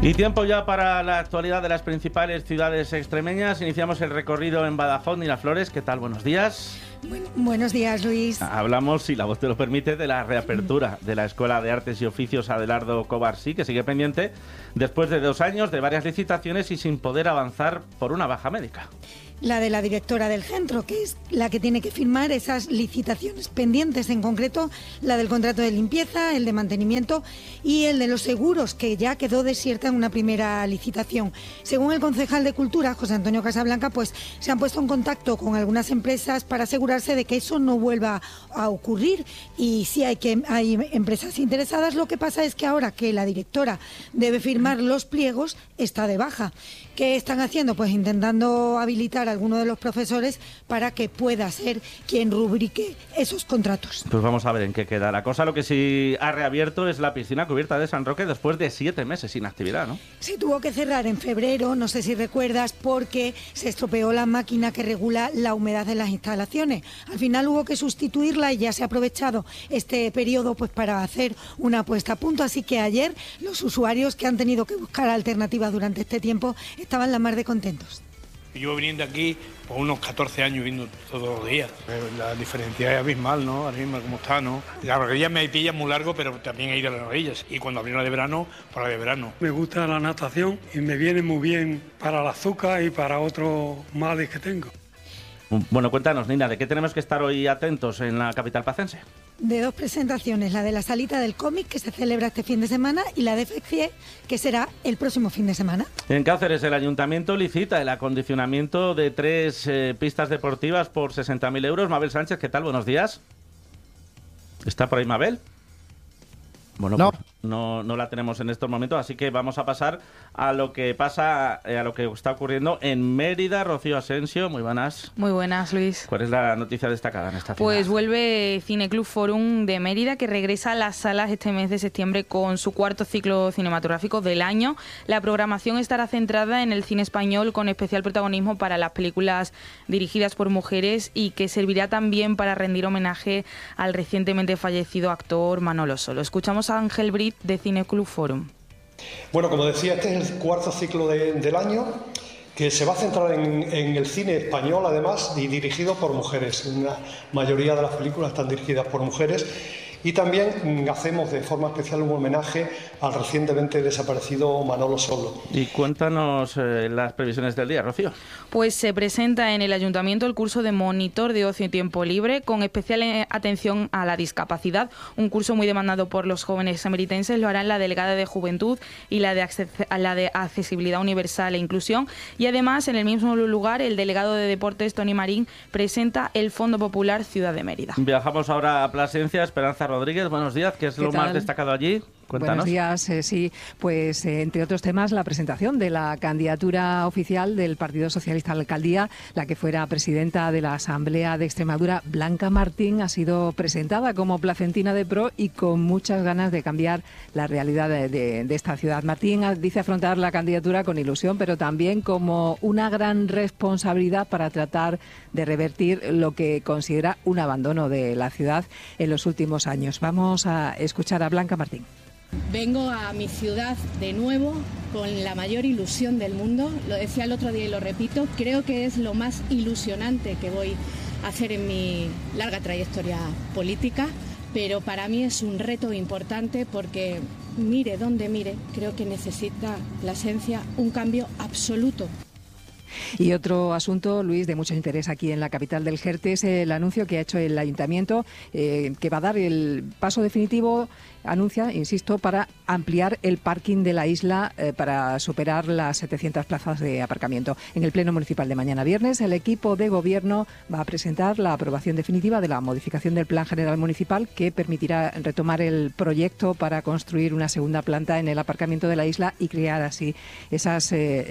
Y tiempo ya para la actualidad de las principales ciudades extremeñas. Iniciamos el recorrido en Badajoz, Miraflores. ¿Qué tal? Buenos días. Buenos días, Luis. Hablamos, si la voz te lo permite, de la reapertura de la Escuela de Artes y Oficios Adelardo Covarsí, que sigue pendiente después de 2 años de varias licitaciones y sin poder avanzar por una baja médica. La de la directora del centro, que es la que tiene que firmar esas licitaciones pendientes, en concreto la del contrato de limpieza, el de mantenimiento y el de los seguros, que ya quedó desierta en una primera licitación. Según el concejal de Cultura, José Antonio Casablanca, pues se han puesto en contacto con algunas empresas para asegurarse de que eso no vuelva a ocurrir, y sí hay empresas interesadas. Lo que pasa es que ahora que la directora debe firmar los pliegos, está de baja. ¿Qué están haciendo? Pues intentando habilitar a alguno de los profesores para que pueda ser quien rubrique esos contratos. Pues vamos a ver en qué queda la cosa. Lo que sí ha reabierto es la piscina cubierta de San Roque después de 7 meses sin actividad, ¿no? Se tuvo que cerrar en febrero, no sé si recuerdas, porque se estropeó la máquina que regula la humedad de las instalaciones. Al final hubo que sustituirla y ya se ha aprovechado este periodo pues para hacer una puesta a punto. Así que ayer los usuarios que han tenido que buscar alternativas durante este tiempo estaban la mar de contentos. Yo viniendo aquí por unos 14 años viendo todos los días. La diferencia es abismal, ¿no? Abismal como está, ¿no? La orilla me pilla muy largo, pero también he ido a las orillas. Y cuando abrieron la de verano, para la de verano. Me gusta la natación y me viene muy bien para el azúcar y para otros males que tengo. Bueno, cuéntanos, Nina, ¿de qué tenemos que estar hoy atentos en la capital pacense? De 2 presentaciones, la de la Salita del Cómic, que se celebra este fin de semana, y la de FECCIE, que será el próximo fin de semana. En Cáceres, el ayuntamiento licita el acondicionamiento de 3 pistas deportivas por 60.000 euros. Mabel Sánchez, ¿qué tal? Buenos días. ¿Está por ahí Mabel? Bueno, no. Pues no la tenemos en estos momentos, así que vamos a pasar a lo que a lo que está ocurriendo en Mérida. Rocío Asensio, muy buenas. Muy buenas, Luis. ¿Cuál es la noticia destacada en esta ciudad? Pues vuelve Cineclub Forum de Mérida, que regresa a las salas este mes de septiembre con su 4º ciclo cinematográfico del año. La programación estará centrada en el cine español, con especial protagonismo para las películas dirigidas por mujeres, y que servirá también para rendir homenaje al recientemente fallecido actor Manolo Solo. Escuchamos a Ángel Brit de Cineclub Forum. Bueno, como decía, este es el 4º ciclo del año, que se va a centrar en el cine español, además, y dirigido por mujeres. Una mayoría de las películas están dirigidas por mujeres. Y también hacemos de forma especial un homenaje al recientemente desaparecido Manolo Solo. Y cuéntanos las previsiones del día, Rocío. Pues se presenta en el Ayuntamiento el curso de Monitor de Ocio y Tiempo Libre, con especial atención a la discapacidad. Un curso muy demandado por los jóvenes emeritenses. Lo harán la delegada de Juventud y la de Accesibilidad Universal e Inclusión. Y además, en el mismo lugar, el delegado de Deportes, Tony Marín, presenta el Fondo Popular Ciudad de Mérida. Viajamos ahora a Plasencia. Esperanza Rodríguez, buenos días. ¿Qué es lo más destacado allí? Cuéntanos. Buenos días, sí. Pues entre otros temas, la presentación de la candidatura oficial del Partido Socialista a la alcaldía. La que fuera presidenta de la Asamblea de Extremadura, Blanca Martín, ha sido presentada como placentina de pro y con muchas ganas de cambiar la realidad de esta ciudad. Martín dice afrontar la candidatura con ilusión, pero también como una gran responsabilidad para tratar de revertir lo que considera un abandono de la ciudad en los últimos años. Vamos a escuchar a Blanca Martín. Vengo a mi ciudad de nuevo con la mayor ilusión del mundo. Lo decía el otro día y lo repito, creo que es lo más ilusionante que voy a hacer en mi larga trayectoria política, pero para mí es un reto importante porque, mire donde mire, creo que necesita Plasencia un cambio absoluto. Y otro asunto, Luis, de mucho interés aquí en la capital del Jerte, es el anuncio que ha hecho el Ayuntamiento, que va a dar el paso definitivo, anuncia, insisto, para ampliar el parking de la isla para superar las 700 plazas de aparcamiento. En el Pleno Municipal de mañana viernes, el equipo de Gobierno va a presentar la aprobación definitiva de la modificación del Plan General Municipal, que permitirá retomar el proyecto para construir una segunda planta en el aparcamiento de la isla y crear así esas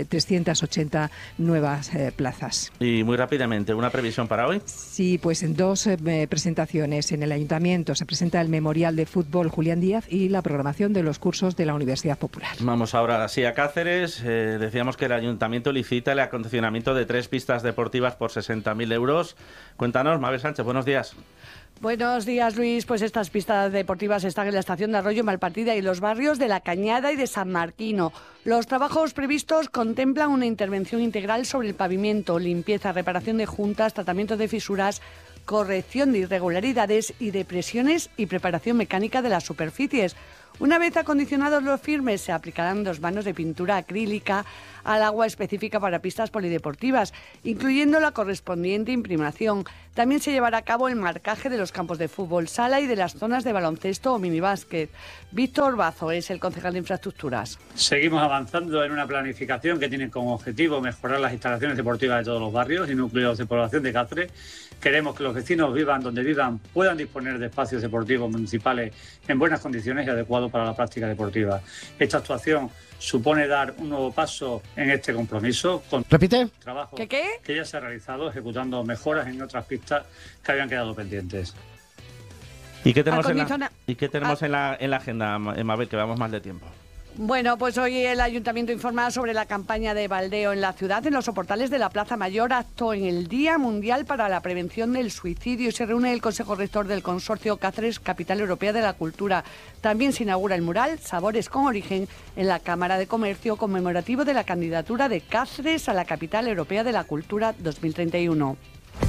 380 nuevas plazas. Y muy rápidamente, ¿una previsión para hoy? Sí, pues en 2 presentaciones en el Ayuntamiento. Se presenta el Memorial de Fútbol Julián Díaz y la programación de los cursos de la Universidad Popular. Vamos ahora sí a Cáceres. Decíamos que el Ayuntamiento licita el acondicionamiento de 3 pistas deportivas por 60.000 euros. Cuéntanos, Mabel Sánchez, buenos días. Buenos días, Luis. Pues estas pistas deportivas están en la estación de Arroyo Malpartida y los barrios de La Cañada y de San Marquino. Los trabajos previstos contemplan una intervención integral sobre el pavimento, limpieza, reparación de juntas, tratamiento de fisuras, corrección de irregularidades y depresiones y preparación mecánica de las superficies. Una vez acondicionados los firmes, se aplicarán 2 vanos de pintura acrílica al agua específica para pistas polideportivas, incluyendo la correspondiente imprimación. También se llevará a cabo el marcaje de los campos de fútbol sala y de las zonas de baloncesto o minibásquet. Víctor Bazo es el concejal de Infraestructuras. Seguimos avanzando en una planificación que tiene como objetivo mejorar las instalaciones deportivas de todos los barrios y núcleos de población de Cáceres. Queremos que los vecinos vivan donde vivan, puedan disponer de espacios deportivos municipales en buenas condiciones y adecuados para la práctica deportiva. Esta actuación supone dar un nuevo paso en este compromiso. ¿Repite? Trabajo que ya se ha realizado ejecutando mejoras en otras pistas que habían quedado pendientes. ¿Y qué tenemos, en la agenda, Mabel, que vamos mal de tiempo? Bueno, pues hoy el Ayuntamiento informa sobre la campaña de baldeo en la ciudad. En los soportales de la Plaza Mayor, acto en el Día Mundial para la Prevención del Suicidio. Se reúne el Consejo Rector del Consorcio Cáceres, Capital Europea de la Cultura. También se inaugura el mural Sabores con Origen en la Cámara de Comercio, conmemorativo de la candidatura de Cáceres a la Capital Europea de la Cultura 2031.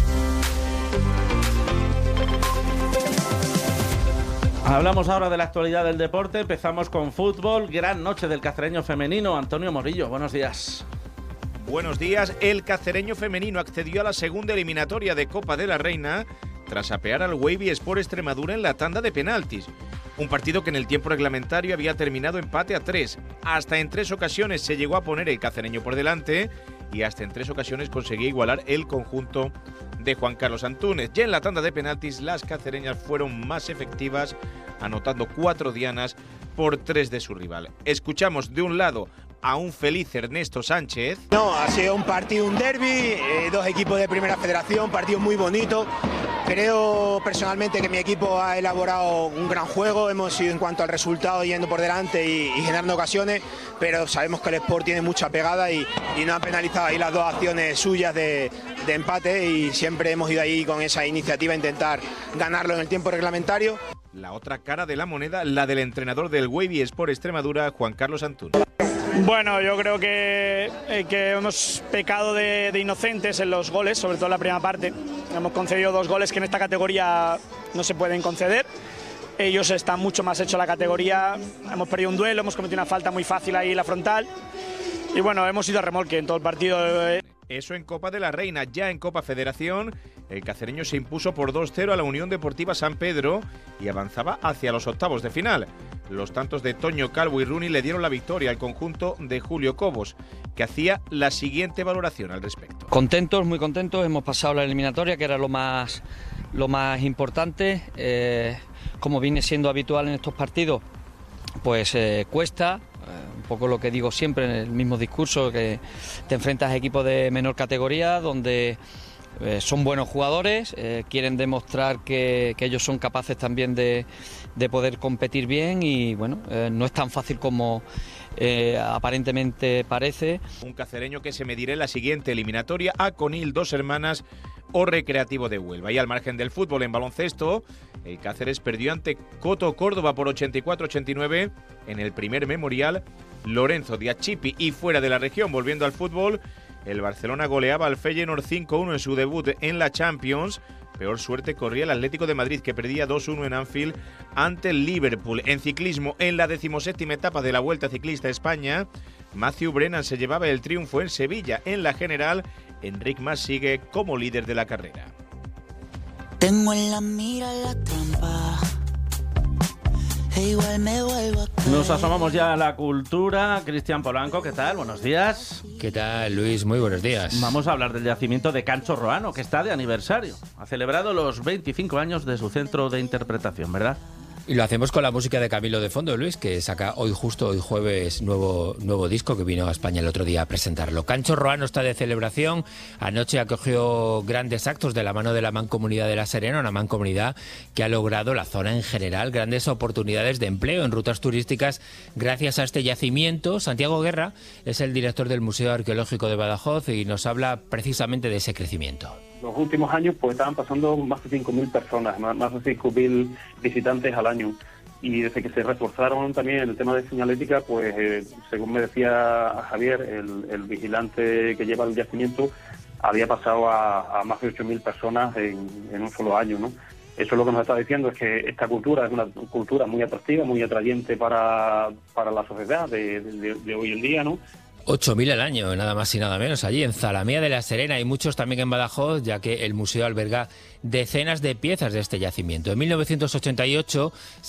Hablamos ahora de la actualidad del deporte. Empezamos con fútbol. Gran noche del cacereño femenino. Antonio Morillo, buenos días. Buenos días. El cacereño femenino accedió a la segunda eliminatoria de Copa de la Reina tras apear al Wavy Sport Extremadura en la tanda de penaltis. Un partido que en el tiempo reglamentario había terminado empate a 3. Hasta en 3 ocasiones se llegó a poner el cacereño por delante y hasta en 3 ocasiones conseguía igualar el conjunto de Juan Carlos Antúnez. Ya en la tanda de penaltis las cacereñas fueron más efectivas, anotando 4 dianas por 3 de su rival. Escuchamos de un lado a un feliz Ernesto Sánchez. No, ha sido un partido, un derbi, 2 equipos de primera federación, partido muy bonito. Creo personalmente que mi equipo ha elaborado un gran juego, hemos ido en cuanto al resultado yendo por delante y generando ocasiones, pero sabemos que el Sport tiene mucha pegada y no ha penalizado ahí las 2 acciones suyas de empate y siempre hemos ido ahí con esa iniciativa a intentar ganarlo en el tiempo reglamentario. La otra cara de la moneda, la del entrenador del Wavy Sport Extremadura, Juan Carlos Antúnez. Bueno, yo creo que hemos pecado de inocentes en los goles, sobre todo en la primera parte. Hemos concedido 2 goles que en esta categoría no se pueden conceder. Ellos están mucho más hechos la categoría. Hemos perdido un duelo, hemos cometido una falta muy fácil ahí en la frontal. Y bueno, hemos ido a remolque en todo el partido. Eso en Copa de la Reina. Ya en Copa Federación, el cacereño se impuso por 2-0 a la Unión Deportiva San Pedro y avanzaba hacia los octavos de final. Los tantos de Toño Calvo y Runi le dieron la victoria al conjunto de Julio Cobos, que hacía la siguiente valoración al respecto. Contentos, muy contentos, hemos pasado la eliminatoria, que era lo más importante. Como viene siendo habitual en estos partidos, pues cuesta, un poco lo que digo siempre en el mismo discurso, que te enfrentas a equipos de menor categoría, donde son buenos jugadores, quieren demostrar que ellos son capaces también de poder competir bien y bueno, no es tan fácil como aparentemente parece. Un cacereño que se medirá en la siguiente eliminatoria a Conil, Dos Hermanas o Recreativo de Huelva. Y al margen del fútbol, en baloncesto, el Cáceres perdió ante Coto Córdoba por 84-89 en el primer memorial Lorenzo de Achipi. Y fuera de la región, volviendo al fútbol, el Barcelona goleaba al Feyenoord 5-1 en su debut en la Champions. Peor suerte corría el Atlético de Madrid, que perdía 2-1 en Anfield ante el Liverpool. En ciclismo, en la 17ª etapa de la Vuelta Ciclista a España, Matthew Brennan se llevaba el triunfo en Sevilla. En la general, Enric Mas sigue como líder de la carrera. Tengo en la mira la trampa. Nos asomamos ya a la cultura. Cristian Polanco, ¿qué tal? Buenos días. ¿Qué tal, Luis? Muy buenos días. Vamos a hablar del yacimiento de Cancho Roano, que está de aniversario. Ha celebrado los 25 años de su centro de interpretación, ¿verdad? Y lo hacemos con la música de Camilo de fondo, Luis, que saca hoy jueves nuevo disco, que vino a España el otro día a presentarlo. Cancho Roano está de celebración. Anoche acogió grandes actos de la mano de la Mancomunidad de La Serena, una mancomunidad que ha logrado la zona en general grandes oportunidades de empleo en rutas turísticas gracias a este yacimiento. Santiago Guerra es el director del Museo Arqueológico de Badajoz y nos habla precisamente de ese crecimiento. los últimos años pues estaban pasando más de 5.000 personas, más de 5.000 visitantes al año. Y desde que se reforzaron también el tema de señalética, pues según me decía Javier, el vigilante que lleva el yacimiento había pasado a más de 8.000 personas en un solo año, ¿no? Eso es lo que nos está diciendo, es que esta cultura es una cultura muy atractiva, muy atrayente para la sociedad de hoy en día, ¿no? 8.000 al año, nada más y nada menos, allí en Zalamea de la Serena, y muchos también en Badajoz, ya que el museo alberga decenas de piezas de este yacimiento. En 1988